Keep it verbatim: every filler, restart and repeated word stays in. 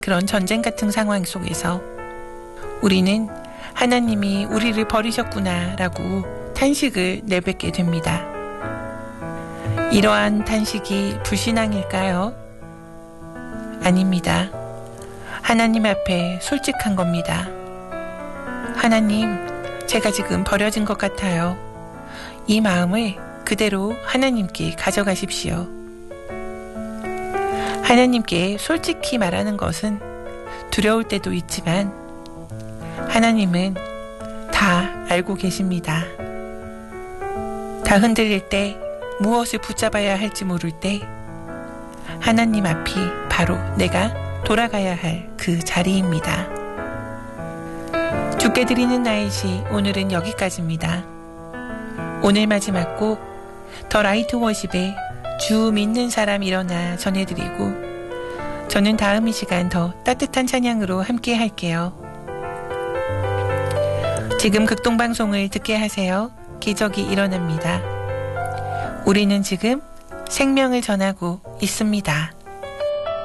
그런 전쟁 같은 상황 속에서 우리는 하나님이 우리를 버리셨구나 라고 탄식을 내뱉게 됩니다. 이러한 탄식이 불신앙일까요? 아닙니다. 하나님 앞에 솔직한 겁니다. 하나님, 제가 지금 버려진 것 같아요. 이 마음을 그대로 하나님께 가져가십시오. 하나님께 솔직히 말하는 것은 두려울 때도 있지만 하나님은 다 알고 계십니다. 다 흔들릴 때, 무엇을 붙잡아야 할지 모를 때 하나님 앞이 바로 내가 돌아가야 할 그 자리입니다. 주께 드리는 나의 시, 오늘은 여기까지입니다. 오늘 마지막 곡 더 라이트 워십의 주 믿는 사람 일어나 전해드리고 저는 다음 이 시간 더 따뜻한 찬양으로 함께 할게요. 지금 극동방송을 듣게 하세요. 기적이 일어납니다. 우리는 지금 생명을 전하고 있습니다.